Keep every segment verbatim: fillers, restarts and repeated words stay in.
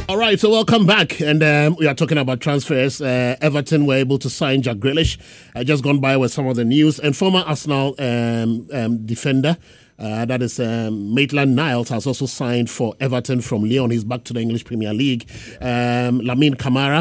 All right, so welcome back, and um, we are talking about transfers. Uh, Everton were able to sign Jack Grealish. I uh, just gone by with some of the news, and former Arsenal um, um, defender, uh, that is um, Maitland-Niles, has also signed for Everton from Lyon. He's back to the English Premier League. Um, Lamine Camara,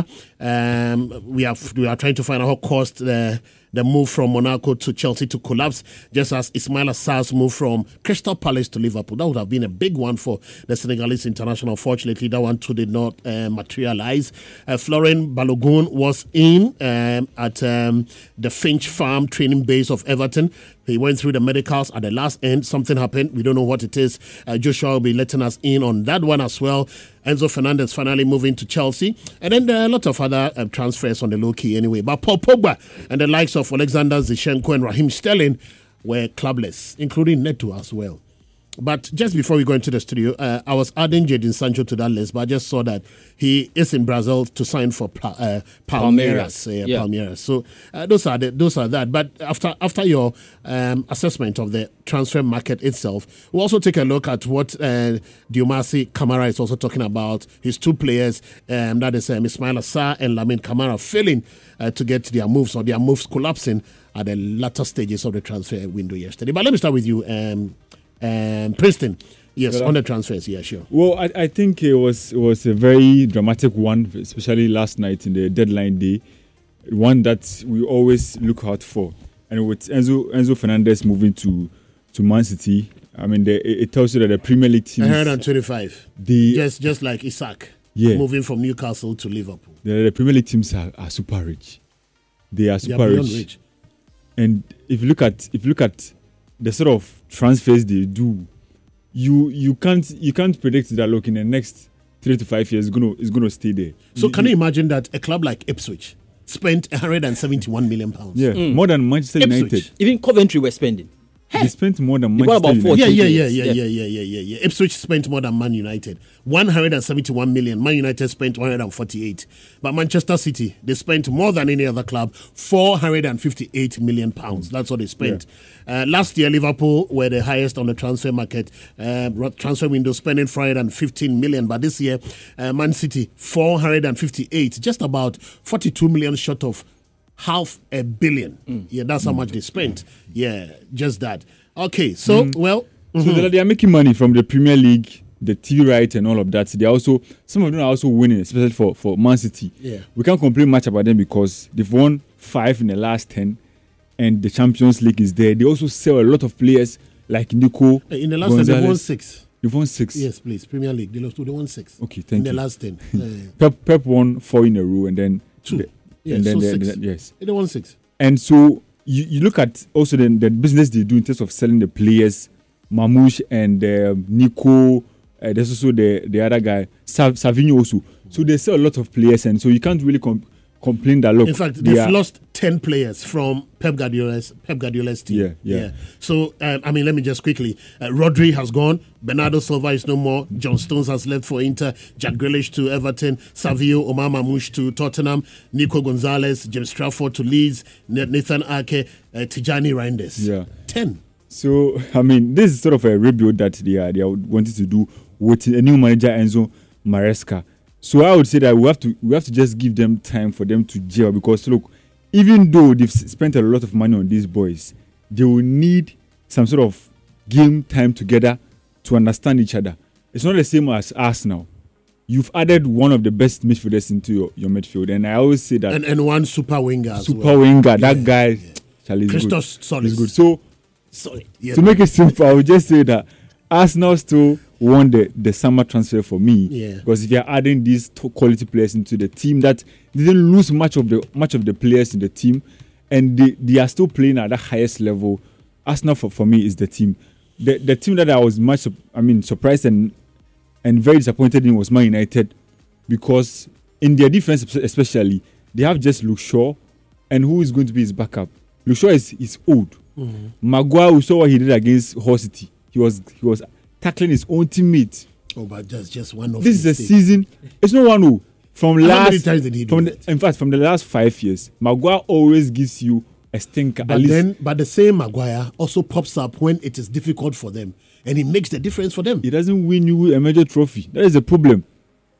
um, we are we are trying to find out how caused the the move from Monaco to Chelsea to collapse, just as Ismaila Sarr's move from Crystal Palace to Liverpool. That would have been a big one for the Senegalese international. Fortunately, that one too did not uh, materialize. Uh, Florent Balogun was in um, at um, the Finch Farm training base of Everton. He went through the medicals at the last end. Something happened. We don't know what it is. Uh, Joshua will be letting us in on that one as well. Enzo Fernandez finally moving to Chelsea. And then there are a lot of other uh, transfers on the low key anyway. But Paul Pogba and the likes of Alexander Zinchenko and Raheem Sterling were clubless, including Neto as well. But just before we go into the studio, uh, I was adding Jadon Sancho to that list, but I just saw that he is in Brazil to sign for uh, Palmeiras. Palmeiras. Uh, yeah. Palmeiras. So uh, those are the, those are that. But after after your um, assessment of the transfer market itself, we'll also take a look at what uh, Diomaye Kamara is also talking about. His two players, um, that is um, Ismaila Sarr and Lamine Camara, failing uh, to get their moves or their moves collapsing at the latter stages of the transfer window yesterday. But let me start with you. Um, Um, Princeton, yes, well, on the transfers, yeah, sure. Well, I, I think it was it was a very dramatic one, especially last night in the deadline day, one that we always look out for. And with Enzo Enzo Fernandez moving to to Man City, I mean, the, it tells you that the Premier League teams one hundred twenty-five, the just just like Isaac, yeah, moving from Newcastle to Liverpool. The, the Premier League teams are, are super rich. They are super they are rich. rich. And if you look at if you look at the sort of transfers they do, you you can't you can't predict that look in the next three to five years is gonna is gonna stay there. So you, can you imagine that a club like Ipswich spent one hundred seventy-one million pounds? Yeah, mm. more than Manchester Ipswich. United. Even Coventry were spending. They spent more than Manchester about United. Yeah, yeah, yeah, yeah, yeah, yeah, yeah, yeah, yeah. Ipswich spent more than Man United. one hundred seventy-one million. Man United spent one hundred forty-eight. But Manchester City, they spent more than any other club, four hundred fifty-eight million pounds. That's what they spent. Yeah. Uh, last year, Liverpool were the highest on the transfer market, uh, transfer window, spending four hundred fifteen million. But this year, uh, Man City, four hundred fifty-eight, just about forty-two million short of half a billion. Mm. Yeah, that's how much they spent. Yeah, just that. Okay, so, mm. well. Mm-hmm. So they are making money from the Premier League, the T V rights and all of that. They are also, some of them are also winning, especially for, for Man City. Yeah. We can't complain much about them because they've won five in the last ten and the Champions League is there. They also sell a lot of players like Nico In the last Gonzalez. ten, they won six. They won six? Yes, please. Premier League. They lost two. They won six. Okay, thank in you. In the last ten. uh, Pep, Pep won four in a row and then... Two. The, yeah, and then so the, six. The, yes. They won six. And so you, you look at also the, the business they do in terms of selling the players, Mamouche and uh, Nico, uh, there's also the, the other guy, Sav, Savinho also. So they sell a lot of players and so you can't really com- complain that, look... In fact, they've are, lost ten players from Pep Guardiola's, Pep Guardiola's team. Yeah, yeah. yeah. So, um, I mean, let me just quickly. Uh, Rodri has gone. Bernardo Silva is no more. John Stones has left for Inter. Jack Grealish to Everton. Savio Omar Mamouche to Tottenham. Nico Gonzalez, James Trafford to Leeds. Nathan Ake, uh, Tijani Reinders. Yeah. ten. So, I mean, this is sort of a rebuild that they are, they are wanting to do with a new manager, Enzo Maresca. So I would say that we have to we have to just give them time for them to gel because look, even though they've spent a lot of money on these boys, they will need some sort of game time together to understand each other. It's not the same as Arsenal. You've added one of the best midfielders into your, your midfield, and I always say that and, and one super winger as super well. winger, yeah, that guy yeah. Charlie, Christos Solis. He's good. So Sorry. Yeah. to make it simple, I would just say that Arsenal still won the, the summer transfer for me. Yeah. Because if you're adding these top quality players into the team that didn't lose much of the much of the players in the team and they, they are still playing at the highest level, Arsenal for, for me is the team. The the team that I was much I mean surprised and and very disappointed in was Man United because in their defense especially, they have just Luke Shaw and who is going to be his backup? Luke Shaw is, is old. Mm-hmm. Maguire, we saw what he did against Hull City. He was he was tackling his own teammate. Oh, but just just one of this is a season. It's not one who from How last. many times did he do from the, in fact, from the last five years, Maguire always gives you a stinker. But then, but the same Maguire also pops up when it is difficult for them, and he makes the difference for them. He doesn't win you a major trophy. That is the problem,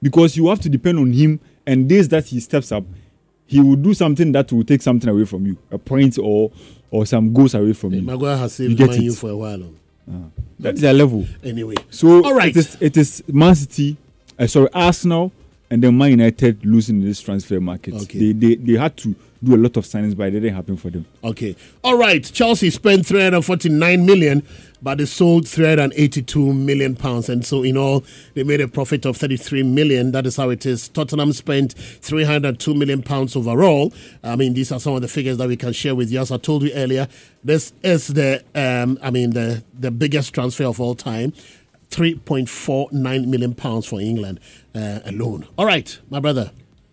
because you have to depend on him. And days that he steps up, he will do something that will take something away from you, a point or or some goals away from you. Maguire has saved you Man U for a while. Uh, that is their level. Anyway, so all right. it is it is Man City, uh, sorry Arsenal, and then Man United losing this transfer market. Okay. They they they had to do a lot of signings, but it didn't happen for them. Okay, all right. Chelsea spent three hundred forty-nine million, but they sold three hundred eighty-two million pounds, and so in all, they made a profit of thirty-three million. That is how it is. Tottenham spent three hundred two million pounds overall. I mean, these are some of the figures that we can share with you. As I told you earlier, this is the, um, I mean, the the biggest transfer of all time. three point four nine million pounds for England uh, alone. All right, my brother.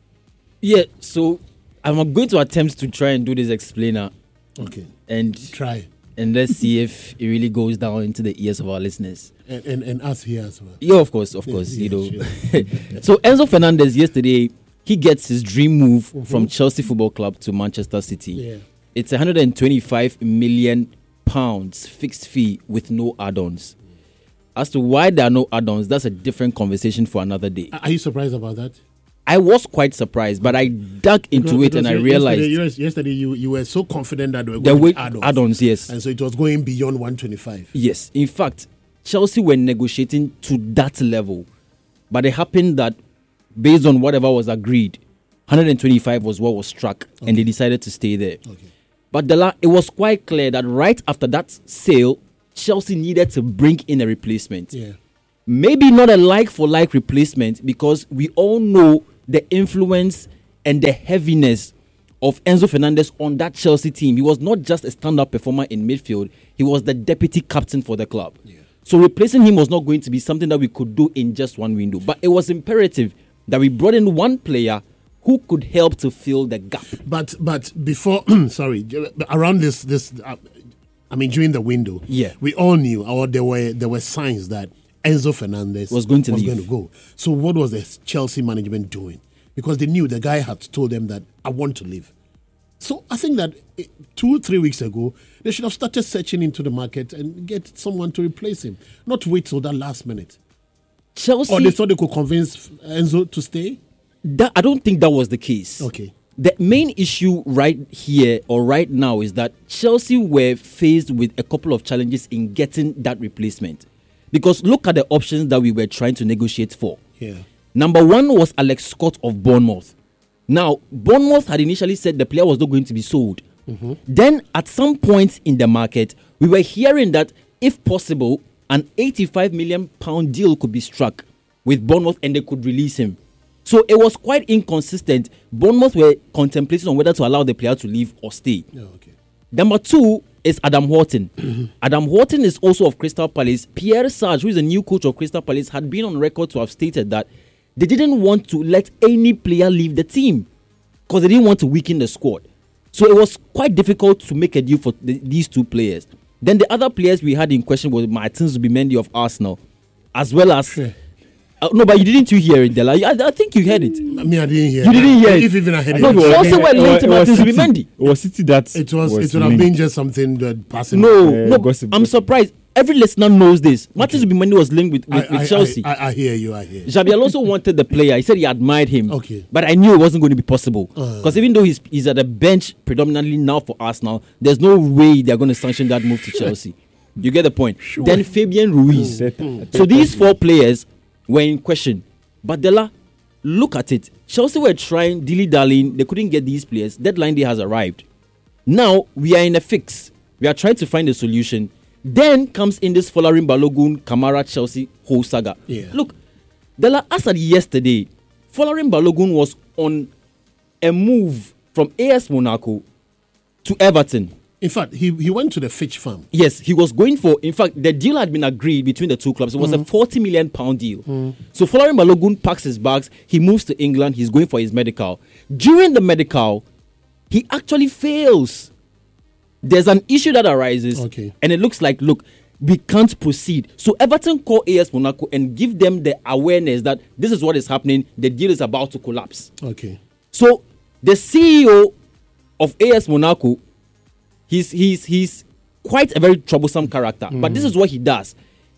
Yeah, so I'm going to attempt to try and do this explainer. Okay. And try. And let's see if it really goes down into the ears of our listeners. And and, and us here as well. Yeah, of course, of course. Yeah, you know. sure. So Enzo Fernandez yesterday, he gets his dream move Mm-hmm. from Chelsea Football Club to Manchester City. Yeah. It's one hundred twenty-five million pounds fixed fee with no add-ons. As to why there are no add-ons, that's a different conversation for another day. Are you surprised about that? I was quite surprised, but I dug into because, it and I because realized yesterday, yesterday you, you were so confident that there were there going were to be add-ons. add-ons, yes. And so it was going beyond one twenty-five. Yes. In fact, Chelsea were negotiating to that level. But it happened that based on whatever was agreed, one hundred twenty-five was what was struck, okay. and they decided to stay there. Okay. But the la- it was quite clear that right after that sale, Chelsea needed to bring in a replacement. Yeah. Maybe not a like-for-like replacement, because we all know the influence and the heaviness of Enzo Fernandez on that Chelsea team. He was not just a stand-up performer in midfield, he was the deputy captain for the club. Yeah. So replacing him was not going to be something that we could do in just one window. But it was imperative that we brought in one player who could help to fill the gap. But but before, sorry, around this, this uh, I mean, during the window, yeah. we all knew, or there were there were signs that Enzo Fernandez was going to was leave. going to go. So what was the Chelsea management doing? Because they knew the guy had told them that I want to leave. So I think that two or three weeks ago, they should have started searching into the market and get someone to replace him, not wait till that last minute. Chelsea, or they thought they could convince Enzo to stay? That, I don't think that was the case. Okay. The main issue right here or right now is that Chelsea were faced with a couple of challenges in getting that replacement. Because look at the options that we were trying to negotiate for. Yeah. Number one was Alex Scott of Bournemouth. Now, Bournemouth had initially said the player was not going to be sold. Mm-hmm. Then, at some point in the market, we were hearing that, if possible, an eighty-five million pound deal could be struck with Bournemouth and they could release him. So it was quite inconsistent. Bournemouth were contemplating on whether to allow the player to leave or stay. Oh, okay. Number two is Adam Horton. Mm-hmm. Adam Horton is also of Crystal Palace. Pierre Sarge, who is the new coach of Crystal Palace, had been on record to have stated that they didn't want to let any player leave the team because they didn't want to weaken the squad. So it was quite difficult to make a deal for the, these two players. Then the other players we had in question was Martins Zubimendi of Arsenal, as well as... Sure. Uh, no, but you didn't you hear it, Dela? I, I think you heard it. Me, I didn't hear You it. didn't hear it. If even I heard no, it. No, also were linked to Martins City. Zubimendi. It was City that It was, was it would have linked. been just something that passing. No, Uh, no, gossip, I'm gossip. surprised. Every listener knows this. Martins Zubimendi was linked with, with, I, with I, Chelsea. I, I, I hear you, I hear you. Xabi Alonso wanted the player. He said he admired him. Okay. But I knew it wasn't going to be possible. Because Uh. even though he's, he's at the bench predominantly now for Arsenal, there's no way they're going to sanction that move to Chelsea. You get the point? Sure. Then Fabian Ruiz. Mm. So these four players were in question. But Dela, look at it. Chelsea were trying, dilly-dallying. They couldn't get these players. Deadline day has arrived. Now, we are in a fix. We are trying to find a solution. Then comes in this Folarin Balogun, Kamara, Chelsea whole saga. Yeah. Look, Dela, as at yesterday, Folarin Balogun was on a move from A S Monaco to Everton. In fact, he, he went to the Fitch farm. Yes, he was going for, in fact, the deal had been agreed between the two clubs. It was mm. a forty million pound deal. Mm. So Folarin Balogun packs his bags, he moves to England, he's going for his medical. During the medical, he actually fails. There's an issue that arises, okay. and it looks like, look, we can't proceed. So Everton call A S Monaco and give them the awareness that this is what is happening, the deal is about to collapse. Okay. So the C E O of A S Monaco, He's he's he's quite a very troublesome character. Mm. But this is what he does.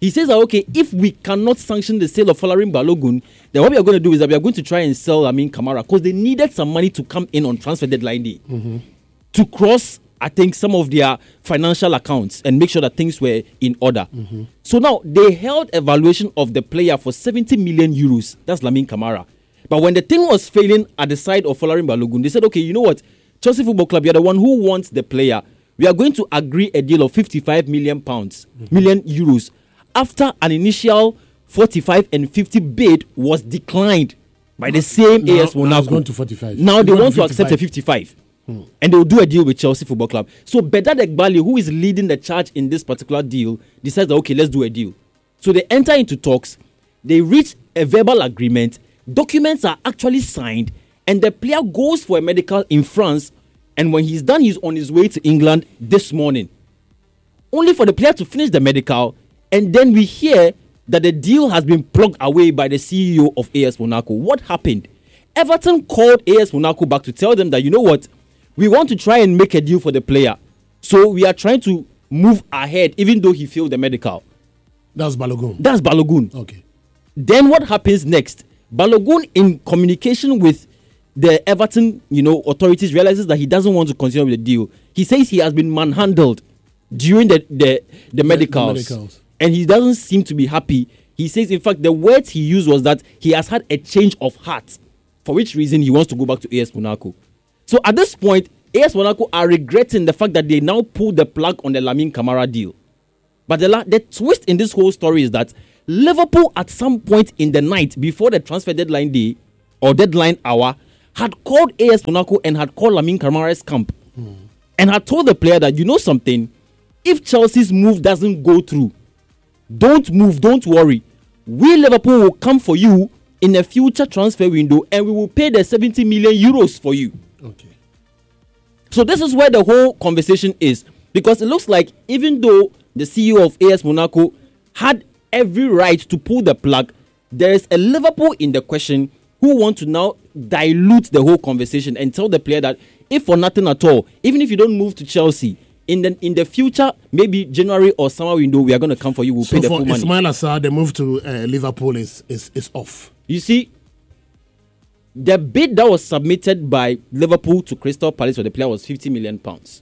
He says that, okay, if we cannot sanction the sale of Folarin Balogun, then what we are going to do is that we are going to try and sell Lamine Camara, because they needed some money to come in on transfer deadline day mm-hmm. to cross, I think, some of their financial accounts and make sure that things were in order. Mm-hmm. So now they held a valuation of the player for seventy million euros. That's Lamine Camara. But when the thing was failing at the side of Folarin Balogun, they said, okay, you know what? Chelsea Football Club, you're the one who wants the player. We are going to agree a deal of fifty-five million pounds, mm-hmm. million euros, after an initial forty-five and fifty bid was declined by the same now, A S Monaco. Now, going to forty-five. Now they want to, to accept a fifty-five. Hmm. And they will do a deal with Chelsea Football Club. So Bedad Egbali, who is leading the charge in this particular deal, decides that, okay, let's do a deal. So they enter into talks. They reach a verbal agreement. Documents are actually signed. And the player goes for a medical in France. And when he's done, he's on his way to England this morning. Only for the player to finish the medical. And then we hear that the deal has been plugged away by the C E O of A S Monaco. What happened? Everton called A S Monaco back to tell them that, you know what, we want to try and make a deal for the player. So we are trying to move ahead, even though he failed the medical. That's Balogun. That's Balogun. Okay. Then what happens next? Balogun, in communication with the Everton, you know, authorities, realizes that he doesn't want to continue with the deal. He says he has been manhandled during the the, the, medicals, the medicals, and he doesn't seem to be happy. He says, in fact, the words he used was that he has had a change of heart, for which reason he wants to go back to A S Monaco. So at this point, A S Monaco are regretting the fact that they now pulled the plug on the Lamine Camara deal. But the, la- the twist in this whole story is that Liverpool, at some point in the night before the transfer deadline day or deadline hour, had called A S Monaco and had called Lamine Camara's camp hmm. and had told the player that, you know something, if Chelsea's move doesn't go through, don't move, don't worry. We, Liverpool, will come for you in a future transfer window and we will pay the seventy million euros for you. Okay. So this is where the whole conversation is, because it looks like even though the C E O of A S Monaco had every right to pull the plug, there is a Liverpool in the question who want to now dilute the whole conversation and tell the player that if for nothing at all, even if you don't move to Chelsea, in the in the future, maybe January or summer window, we are going to come for you. We'll so pay the for full money. Ismail Assar, the move to uh, Liverpool is, is is off. You see, the bid that was submitted by Liverpool to Crystal Palace for the player was fifty million pounds.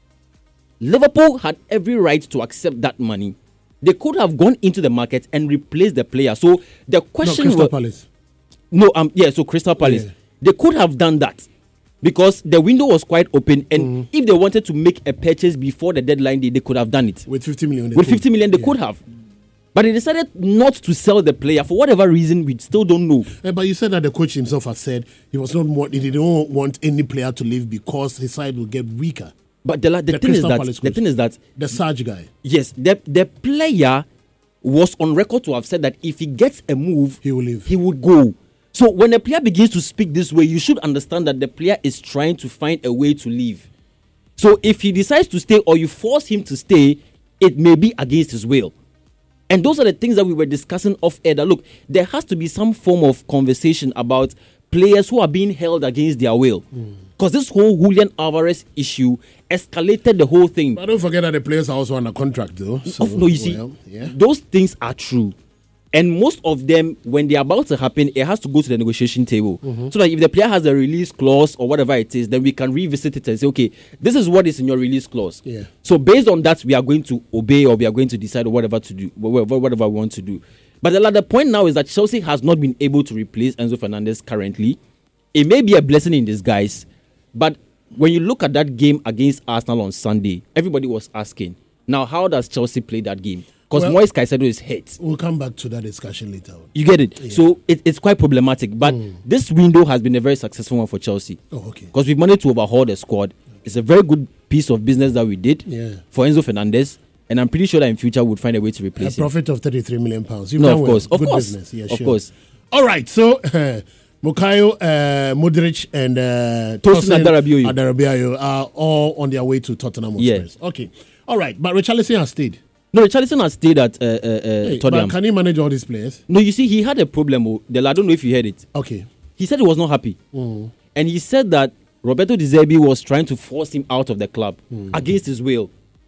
Liverpool had every right to accept that money. They could have gone into the market and replaced the player. So the question no, Crystal was, Palace. No, um, yeah, so Crystal Palace. Yeah. They could have done that because the window was quite open, and mm. if they wanted to make a purchase before the deadline day, they could have done it. With fifty million. With could. fifty million, they yeah. could have. But they decided not to sell the player for whatever reason. We still don't know. Yeah, but you said that the coach himself has said he was not want, he didn't want any player to leave because his side will get weaker. But the, the, the thing is that the thing is that the Sarge guy. Yes, the the player was on record to have said that if he gets a move, he will leave. He would go. So when a player begins to speak this way, you should understand that the player is trying to find a way to leave. So if he decides to stay or you force him to stay, it may be against his will. And those are the things that we were discussing off air. That look, there has to be some form of conversation about players who are being held against their will. Because mm. this whole Julian Alvarez issue escalated the whole thing. But don't forget that the players are also under contract, though. So, oh, no, you see, well, yeah. those things are true. And most of them, when they're about to happen, it has to go to the negotiation table. Mm-hmm. So that if the player has a release clause or whatever it is, then we can revisit it and say, okay, this is what is in your release clause. Yeah. So based on that, we are going to obey or we are going to decide whatever to do, whatever, whatever we want to do. But the, the point now is that Chelsea has not been able to replace Enzo Fernandez currently. It may be a blessing in disguise, but when you look at that game against Arsenal on Sunday, everybody was asking, now how does Chelsea play that game? Because well, Moise Caicedo is hit. We'll come back to that discussion later on. You get it? Yeah. So it, it's quite problematic. But mm. this window has been a very successful one for Chelsea. Oh, okay. Because we've managed to overhaul the squad. It's a very good piece of business that we did yeah. for Enzo Fernandez. And I'm pretty sure that in future we'll find a way to replace a him. A profit of thirty-three million pounds. You've no, done of course. Well. Of good course. business. Yeah, of sure. course. All right. So, uh, Bukayo, uh, Modric, and uh, Tosin Adarabioyo are all on their way to Tottenham Hotspur. Yeah. Okay. All right. But Richarlison has stayed. No, Richarlison has stayed at uh, uh, uh, hey, Tottenham. But can he manage all these players? No, you see, he had a problem. Oh, I don't know if you heard it. Okay. He said he was not happy. Mm. And he said that Roberto De Zerbi was trying to force him out of the club mm. against his will.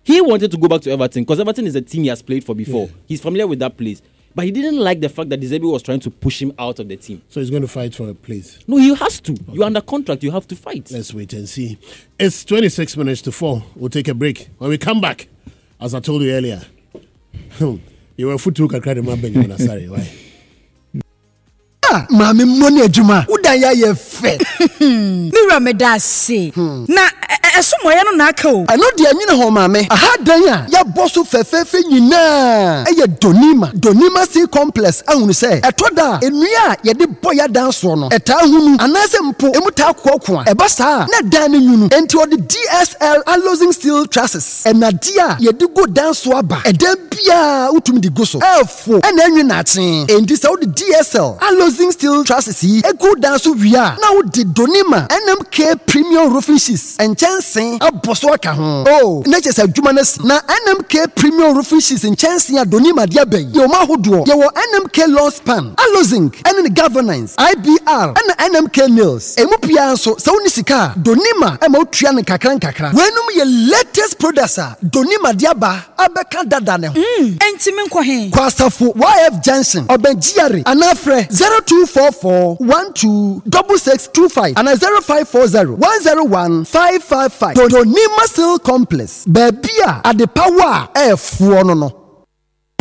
He wanted to go back to Everton because Everton is a team he has played for before. Yeah. He's familiar with that place. But he didn't like the fact that De Zerbi was trying to push him out of the team. So he's going to fight for a place? No, he has to. Okay. You're under contract. You have to fight. Let's wait and see. It's twenty-six minutes to four. We'll take a break. When we come back, as I told you earlier, you were foot to Benjamin Asare. Why? Mami money adwuma udanya ye fe mira me da se na esomo ye no na aka o ano de anyine ho mame aha dan a ya boso fefefe nyina eye donima donima sea complex ahunu se etoda enua ye de boya dan so no eta hunu anase mpo emuta kokko a eba saa na dan ne nyunu enti o de D S L alloying steel trusses enadia ye de go dan so aba edan bia utumi de go so efo ena anwi na aten enti se o de D S L alloying steel trusses yi e go dan so wia na o de donima N M K premium roofing sheets and chancing aboso aka ho oh na chese adwuma na na N M K premium roofing sheets and chancing a donima dia ben yo ma hodo ye wo N M K lawn span allozing and the governance I B R and N M K nails emu pia so se woni sika donima e ma otua ne kakran kakra wenum ye latest products a donima dia ba abeka dada ne ho mm enti me nkɔ he kwasafo Y F Johnson obenjiare anafre zero two four four one two six six two five and zero five four zero one zero one five five five. Donima Steel Complex. Baby, at the power, eh, for no no.